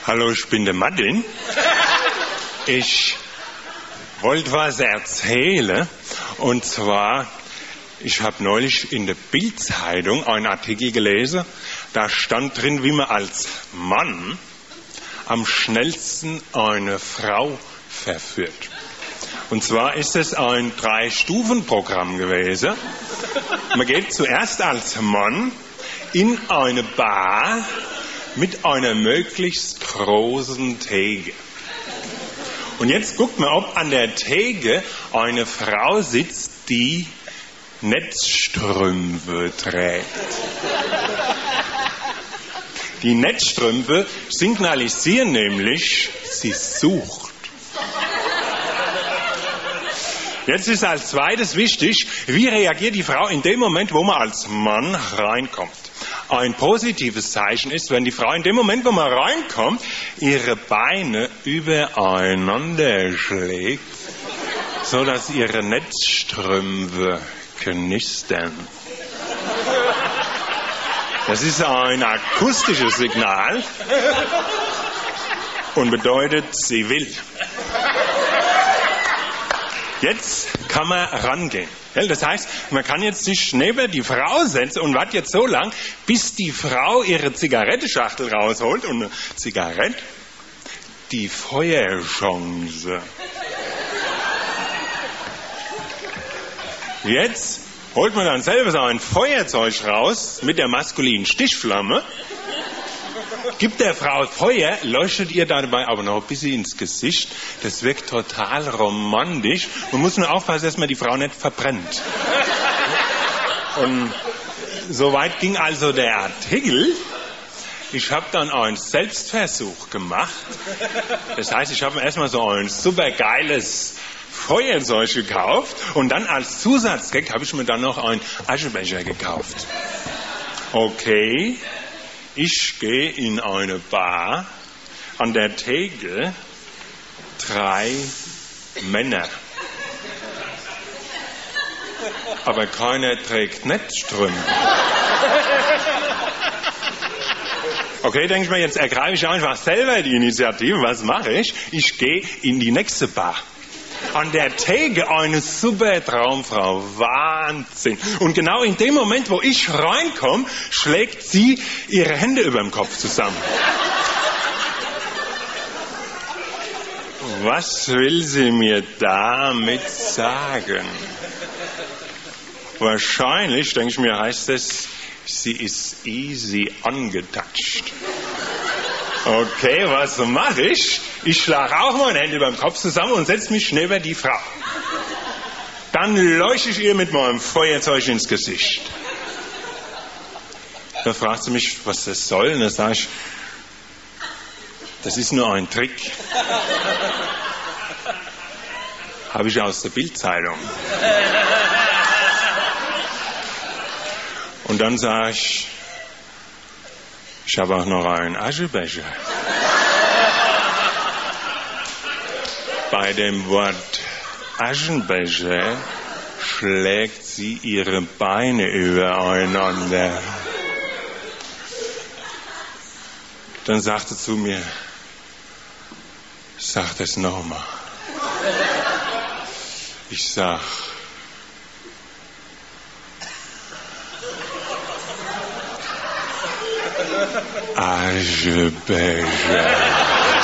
Hallo, ich bin der Martin. Ich wollte was erzählen. Und zwar, ich habe neulich in der Bild-Zeitung einen Artikel gelesen. Da stand drin, wie man als Mann am schnellsten eine Frau verführt. Und zwar ist es ein 3-Stufen-Programm gewesen. Man geht zuerst als Mann in eine Bar mit einer möglichst großen Theke. Und jetzt guckt man, ob an der Theke eine Frau sitzt, die Netzstrümpfe trägt. Die Netzstrümpfe signalisieren nämlich, sie sucht. Jetzt ist als zweites wichtig, wie reagiert die Frau in dem Moment, wo man als Mann reinkommt. Ein positives Zeichen ist, wenn die Frau in dem Moment, wo man reinkommt, ihre Beine übereinander schlägt, sodass ihre Netzstrümpfe knistern. Das ist ein akustisches Signal und bedeutet, sie will. Jetzt kann man rangehen. Das heißt, man kann jetzt sich neben die Frau setzen und wartet jetzt so lang, bis die Frau ihre Zigarettenschachtel rausholt und eine Zigarette, die Feuerchance. Jetzt holt man dann selber so ein Feuerzeug raus mit der maskulinen Stichflamme, gibt der Frau Feuer, leuchtet ihr dabei aber noch ein bisschen ins Gesicht. Das wirkt total romantisch. Man muss nur aufpassen, dass man die Frau nicht verbrennt. Und soweit ging also der Artikel. Ich habe dann einen Selbstversuch gemacht. Das heißt, ich habe mir erstmal so ein super geiles Feuerzeug gekauft und dann als Zusatzgag habe ich mir dann noch einen Aschenbecher gekauft. Okay. Ich gehe in eine Bar, an der Theke 3 Männer. Aber keiner trägt Netzstrümpfe. Okay, denke ich mir, jetzt ergreife ich einfach selber die Initiative. Was mache ich? Ich gehe in die nächste Bar. An der Theke eine super Traumfrau. Wahnsinn. Und genau in dem Moment, wo ich reinkomme, schlägt sie ihre Hände über dem Kopf zusammen. Was will sie mir damit sagen? Wahrscheinlich, denke ich mir, heißt es, sie ist easy angetatscht. Okay, was mache ich? Ich schlage auch meine Hände über dem Kopf zusammen und setze mich neben die Frau. Dann leuchte ich ihr mit meinem Feuerzeug ins Gesicht. Da fragt sie mich, was das soll. Und dann sage ich, das ist nur ein Trick. Habe ich aus der Bild-Zeitung. Und dann sage ich, ich habe auch noch einen Aschenbecher. Bei dem Wort Aschenbecher schlägt sie ihre Beine übereinander. Dann sagt sie zu mir, sag das nochmal. Ich sag, Aschenbecher.